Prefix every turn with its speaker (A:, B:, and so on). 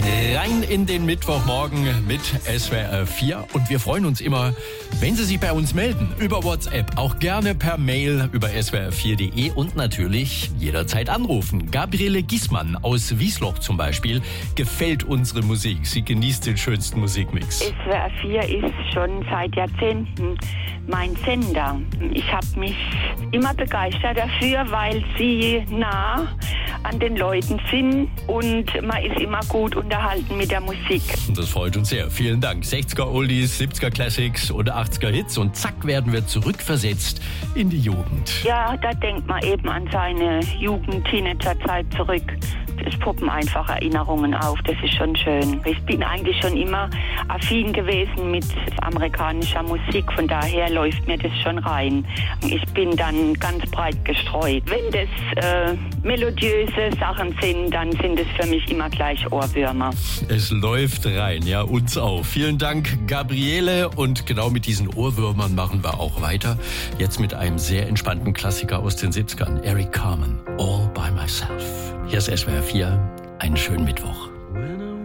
A: Rein in den Mittwochmorgen mit SWR 4 und wir freuen uns immer, wenn Sie sich bei uns melden, über WhatsApp, auch gerne per Mail über swr4.de und natürlich jederzeit anrufen. Gabriele Giesmann aus Wiesloch zum Beispiel gefällt unsere Musik. Sie genießt den schönsten Musikmix.
B: SWR 4 ist schon seit Jahrzehnten mein Sender. Ich habe mich immer begeistert dafür, weil sie nah an den Leuten sind und man ist immer gut unterhalten mit der Musik.
A: Das freut uns sehr. Vielen Dank. 60er Oldies, 70er Classics und 80er Hits und zack werden wir zurückversetzt in die Jugend.
B: Ja, da denkt man eben an seine Jugend-Teenager-Zeit zurück. Es poppen einfach Erinnerungen auf, das ist schon schön. Ich bin eigentlich schon immer affin gewesen mit amerikanischer Musik, von daher läuft mir das schon rein. Ich bin dann ganz breit gestreut. Wenn das melodiöse Sachen sind, dann sind es für mich immer gleich Ohrwürmer.
A: Es läuft rein, ja, uns auch. Vielen Dank, Gabriele. Und genau mit diesen Ohrwürmern machen wir auch weiter. Jetzt mit einem sehr entspannten Klassiker aus den 70ern, Eric Carmen, All by Myself. Hier ist SWR 4. Einen schönen Mittwoch.